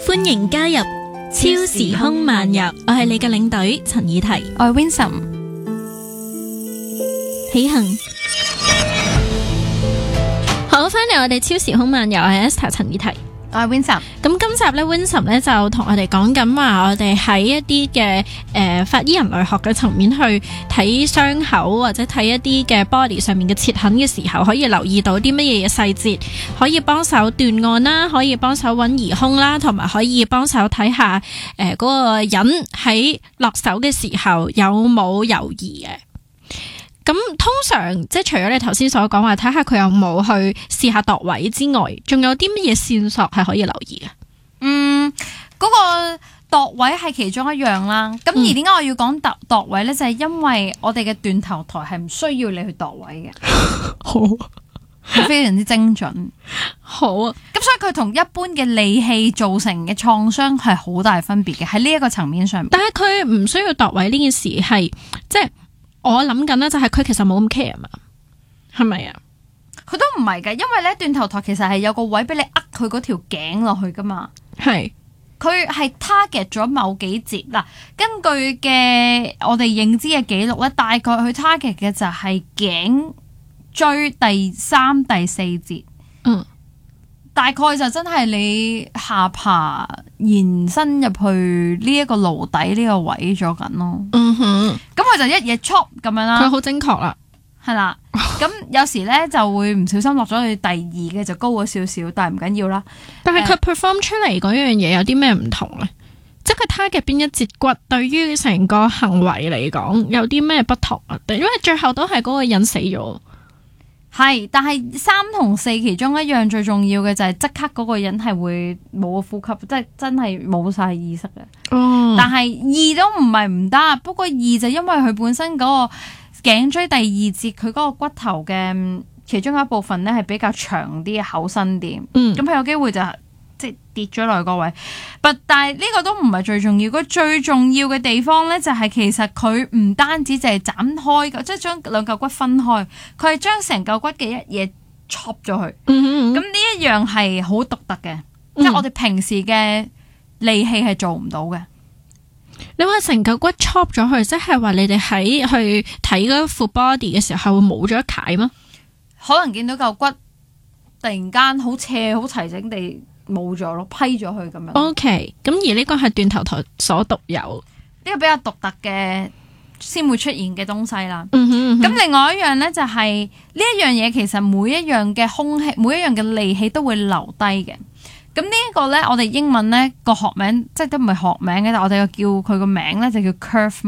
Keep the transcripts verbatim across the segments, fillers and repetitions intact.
歡迎加入超時空漫遊，我係你嘅領隊陳以緹， 我係 Winsome。 起行，好，翻嚟我哋超時空漫遊，我係 Esther 陳以緹。 我係 Winsome。 咁今集咧 Winsome 咧就同我哋講緊話，我哋喺一啲嘅誒法醫人類學嘅層面去睇傷口或者睇一啲嘅 body 上面嘅切痕嘅時候，可以留意到啲乜嘢嘅細節，可以幫手斷案啦，可以幫手揾疑兇啦，同埋可以幫手睇下誒嗰個人喺落手嘅時候有冇猶豫嘅。咁通常即係除咗你頭先所講話睇下佢有冇去試下度位之外，仲有啲乜嘢線索係可以留意嘅？ 嗯，嗰、那個度位係其中一樣啦。咁、嗯、而點解我要講度度位咧？就係、是、因為我哋嘅斷頭台係唔需要你去度位嘅， 好， 係非常之精準。 好啊。 咁所以佢同一般嘅利器造成嘅創傷係好大分別嘅，喺呢一個層面上面。 但係佢唔需要度位呢件事係即係。我諗緊咧，就係佢其實冇咁 care 嘛，係咪啊？ 佢都唔係嘅，因為咧斷頭台其實係有個位俾你呃佢嗰條頸落去噶嘛。係，佢係 target 咗某幾節嗱。根據嘅我哋認知嘅記錄咧，大概佢 target 嘅就係頸椎第三、第四節。嗯，大概就真係你下巴延伸入去呢一個顱底呢個位咗緊咯。嗯哼。咁佢就一嘢 chop 咁樣啦， 佢好精確啦， 係啦。咁有時咧就會唔小心落咗去第二嘅，就高咗少少，但係唔緊要啦。 但係佢 perform 出嚟嗰樣嘢有啲咩唔同咧？即係佢 target 邊一節骨，對於成個行為嚟講有啲咩不同啊？因為最後都係嗰個人死咗。 係，但係三同四其中一樣最重要嘅就係即刻嗰個人係會冇呼吸，即係真係冇晒意識嘅。哦，但係二都唔係唔得，不過二就因為佢本身嗰個頸椎第二節佢嗰個骨頭嘅其中一部分咧係比較長啲、厚身啲。嗯，咁佢有機會就即係跌咗落去個位。但係呢個都唔係最重要，佢最重要嘅地方咧就係其實佢唔單止就係斬開，即係將兩嚿骨分開，佢係將成嚿骨嘅一嘢 chop 咗佢。嗯，咁呢一樣係好獨特嘅，嗯，即係我哋平時嘅利器係做唔到嘅。 你話成嚿骨 chop 咗佢，即係話你哋喺去睇嗰副 body 嘅時候會冇咗一楷嗎？ 可能見到嚿骨突然間好斜好齊整地冇咗咯，批咗佢咁樣。O K， 咁而呢個係斷頭台所獨有， 呢個比較獨特嘅先會出現嘅東西啦。 嗯哼， 咁另外一樣咧就係呢一樣嘢，其實每一樣嘅兇器，每一樣嘅利器都會留低嘅。咁呢一個咧，我哋英文咧個學名，即係都唔係學名嘅，但我哋又叫佢個名咧就叫 curve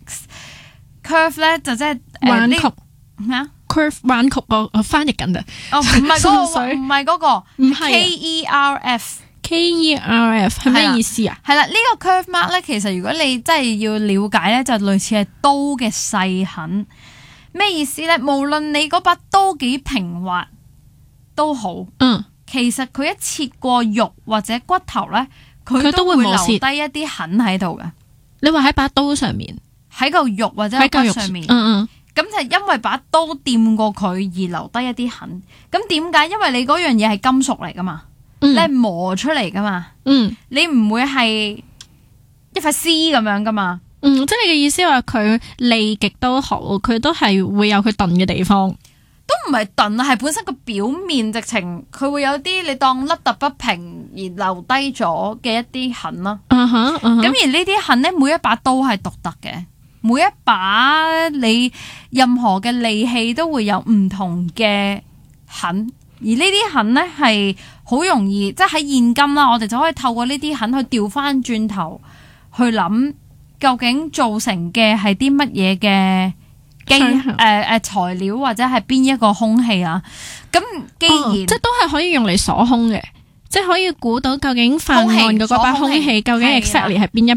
marks。curve 咧就即係彎曲咩啊？ curve 彎曲，我我翻譯緊嘅。 哦，唔係嗰個，唔係嗰個， 唔係 K E R F。K E R F 係咩意思啊？ 係啦，呢、這個 curve mark 咧，其實如果你真係要了解咧，就類似係刀嘅細痕。咩意思咧？無論你嗰把刀幾平滑都好，嗯，其實佢一切過肉或者骨頭咧，佢都會留低一啲痕喺度嘅。 你話喺把刀上面， 喺個肉或者喺骨上面，嗯嗯，咁就因為把刀掂過佢而留低一啲痕。咁點解？因為你嗰樣嘢係金屬嚟噶嘛。嗯、你係磨出嚟噶嘛？嗯，你唔會係一塊絲咁樣噶嘛？ 嗯，即係你嘅意思話佢利極都好，佢都係會有佢鈍嘅地方。 都唔係鈍啊，係本身個表面直情佢會有啲你當凹凸不平而留低咗嘅一啲痕啦。嗯哼，咁、嗯、而呢啲痕咧，每一把刀係獨特嘅，每一把你任何嘅利器都會有唔同嘅痕。而呢啲痕咧係好容易，即係喺現今啦，我哋就可以透過呢啲痕去調翻轉頭去諗，究竟造成嘅係啲乜嘢嘅機誒誒材料或者係邊一個兇器啊？咁既然、哦、 即係都係可以用嚟鎖兇嘅，即係可以估到究竟犯案嘅嗰把兇器究竟 exactly 係邊一